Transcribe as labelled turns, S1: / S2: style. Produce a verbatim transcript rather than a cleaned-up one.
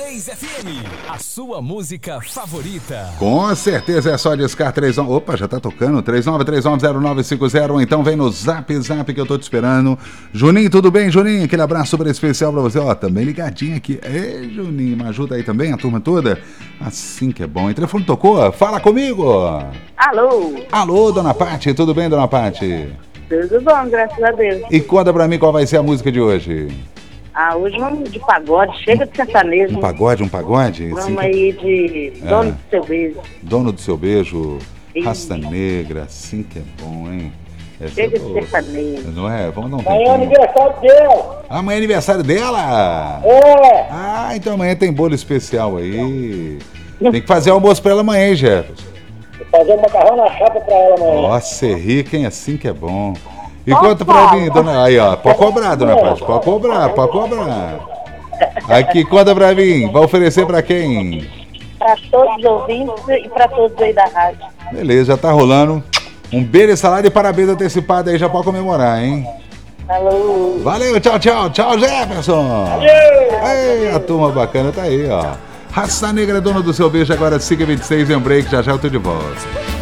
S1: três F M, a sua música favorita.
S2: Com certeza é só discar três nove... Opa, já tá tocando, três nove três nove zero nove cinco zero, então vem no Zap Zap que eu tô te esperando. Juninho, tudo bem, Juninho? Aquele abraço super especial pra você, ó, também ligadinho aqui. Ei, Juninho, me ajuda aí também, a turma toda? Assim que é bom. O telefone tocou? Fala comigo!
S3: Alô?
S2: Alô, dona Pati, tudo bem, dona Pati?
S3: Tudo bom, graças a Deus.
S2: E conta pra mim qual vai ser a música de hoje.
S3: Ah, hoje vamos de pagode, chega de sertanejo.
S2: Um pagode, um pagode?
S3: Vamos
S2: Assim
S3: aí de
S2: que...
S3: Dono
S2: é.
S3: do Seu Beijo.
S2: Dono do Seu Beijo,
S3: Sim.
S2: Raça Negra, assim que é bom, hein? Essa
S3: Chega
S2: tô...
S3: de sertanejo.
S2: Não é? Vamos dar um
S4: Amanhã é
S2: tempinho.
S4: aniversário dela.
S2: Amanhã é aniversário dela?
S4: É.
S2: Ah, então amanhã tem bolo especial aí. Tem que fazer almoço pra ela amanhã, hein, Jefferson?
S4: Vou fazer um macarrão na chapa pra ela amanhã.
S2: Nossa, é rica, hein? Assim que é bom. E conta pra mim, dona... Aí, ó, pode cobrar, dona Pati, pode cobrar, pode cobrar. Aqui, conta pra mim, vai oferecer pra quem?
S3: Para todos os ouvintes e para todos aí da rádio.
S2: Beleza, já tá rolando. Um beijo e salário e parabéns antecipado aí, já pode comemorar, hein?
S3: Alô?
S2: Valeu, tchau, tchau, tchau, Jefferson! Ei, a turma bacana tá aí, ó. Raça Negra, dono do seu beijo, agora cinco e vinte e seis em um break, já já eu tô de volta.